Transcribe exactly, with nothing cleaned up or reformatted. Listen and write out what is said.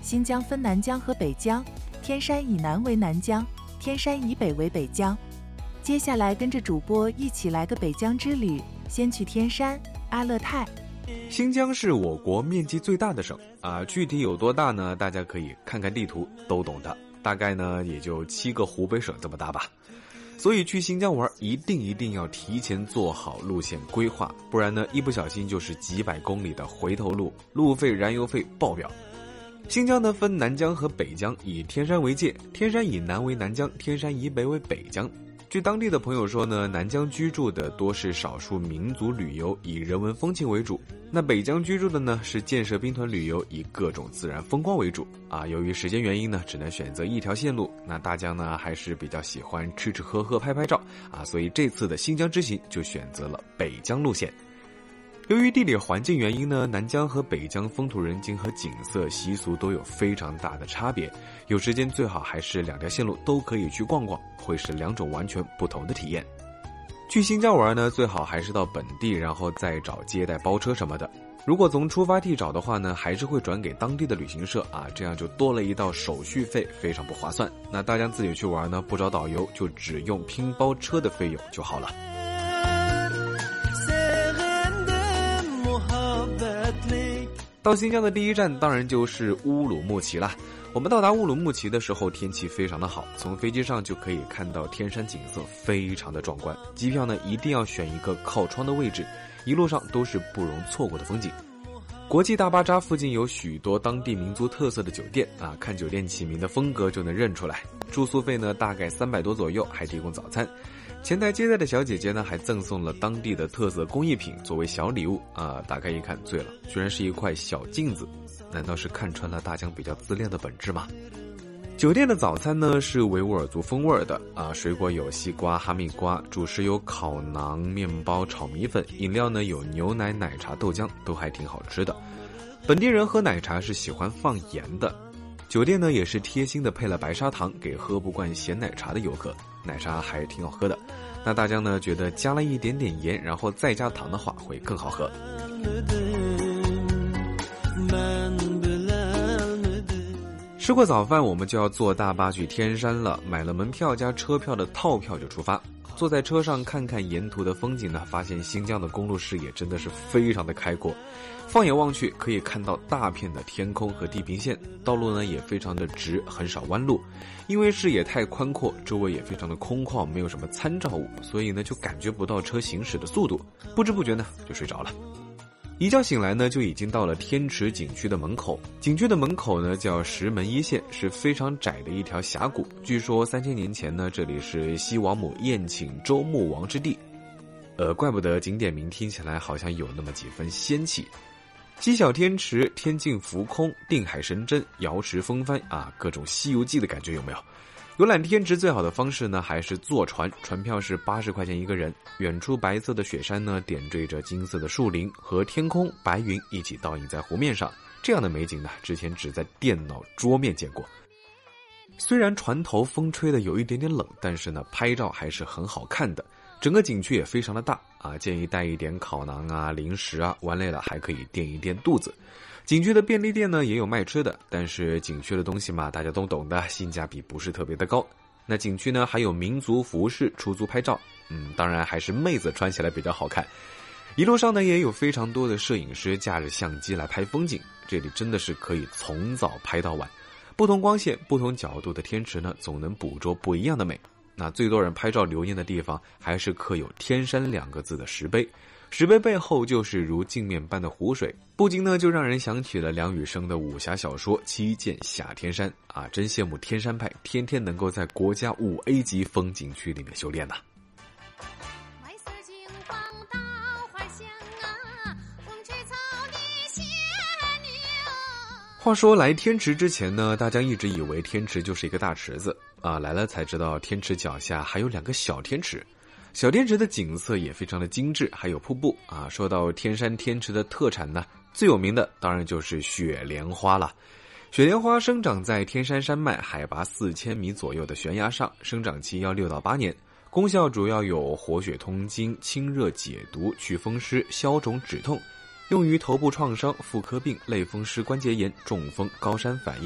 新疆分南疆和北疆，天山以南为南疆，天山以北为北疆。接下来跟着主播一起来个北疆之旅，先去天山、阿勒泰。 新疆是我国面积最大的省啊，具体有多大呢？大家可以看看地图都懂的，大概呢也就七个湖北省这么大吧。所以去新疆玩一定一定要提前做好路线规划，不然呢一不小心就是几百公里的回头路，路费燃油费爆表。新疆呢分南疆和北疆，以天山为界，天山以南为南疆，天山以北为北疆。据当地的朋友说呢，南疆居住的多是少数民族旅游，以人文风情为主；那北疆居住的呢是建设兵团旅游，以各种自然风光为主。啊，由于时间原因呢，只能选择一条线路。那大家呢还是比较喜欢吃吃喝喝、拍拍照啊，所以这次的新疆之行就选择了北疆路线。由于地理环境原因呢，南疆和北疆风土人情和景色习俗都有非常大的差别，有时间最好还是两条线路都可以去逛逛，会是两种完全不同的体验。去新疆玩呢，最好还是到本地，然后再找接待包车什么的。如果从出发地找的话呢，还是会转给当地的旅行社啊，这样就多了一道手续费，非常不划算。那大家自己去玩呢，不找导游，就只用拼包车的费用就好了。到新疆的第一站当然就是乌鲁木齐了。我们到达乌鲁木齐的时候天气非常的好，从飞机上就可以看到天山景色非常的壮观。机票呢一定要选一个靠窗的位置，一路上都是不容错过的风景。国际大巴扎附近有许多当地民族特色的酒店啊，看酒店起名的风格就能认出来。住宿费呢大概三百多左右，还提供早餐。前台接待的小姐姐呢还赠送了当地的特色工艺品作为小礼物啊，打开一看醉了，居然是一块小镜子，难道是看穿了大疆比较自恋的本质吗？酒店的早餐呢是维吾尔族风味的啊，水果有西瓜、哈密瓜，主食有烤馕、面包、炒米粉，饮料呢有牛奶、奶茶、豆浆，都还挺好吃的。本地人喝奶茶是喜欢放盐的，酒店呢也是贴心的配了白砂糖给喝不惯咸奶茶的游客，奶茶还挺好喝的。那大家呢觉得加了一点点盐，然后再加糖的话会更好喝。吃过早饭，我们就要坐大巴去天山了。买了门票加车票的套票就出发。坐在车上看看沿途的风景呢，发现新疆的公路视野真的是非常的开阔，放眼望去可以看到大片的天空和地平线，道路呢也非常的直，很少弯路。因为视野太宽阔，周围也非常的空旷，没有什么参照物，所以呢就感觉不到车行驶的速度，不知不觉呢就睡着了。一觉醒来呢，就已经到了天池景区的门口。景区的门口呢叫石门一线，是非常窄的一条峡谷。据说三千年前呢，这里是西王母宴请周穆王之地。呃，怪不得景点名听起来好像有那么几分仙气。西小天池，天境浮空，定海神针，瑶池风帆啊，各种西游记的感觉有没有？游览天池最好的方式呢，还是坐船，船票是八十块钱一个人。远处白色的雪山呢，点缀着金色的树林和天空白云一起倒映在湖面上，这样的美景呢，之前只在电脑桌面见过。虽然船头风吹的有一点点冷，但是呢，拍照还是很好看的。整个景区也非常的大啊，建议带一点烤馕啊、零食啊，玩累了还可以垫一垫肚子。景区的便利店呢也有卖吃的，但是景区的东西嘛，大家都懂的，性价比不是特别的高。那景区呢还有民族服饰出租拍照，嗯，当然还是妹子穿起来比较好看。一路上呢也有非常多的摄影师架着相机来拍风景，这里真的是可以从早拍到晚。不同光线、不同角度的天池呢，总能捕捉不一样的美。那最多人拍照留念的地方，还是刻有天山两个字的石碑。石碑背后就是如镜面般的湖水，不禁呢就让人想起了梁羽生的武侠小说《七剑下天山》啊，真羡慕天山派天天能够在国家五 A 级风景区里面修炼呐、啊。话说来天池之前呢，大家一直以为天池就是一个大池子啊，来了才知道天池脚下还有两个小天池。小天池的景色也非常的精致，还有瀑布啊。说到天山天池的特产呢，最有名的当然就是雪莲花了。雪莲花生长在天山山脉海拔四千米左右的悬崖上，生长期要六到八年，功效主要有活血通经、清热解毒、祛风湿、消肿止痛，用于头部创伤、妇科病、类风湿关节炎、中风、高山反应、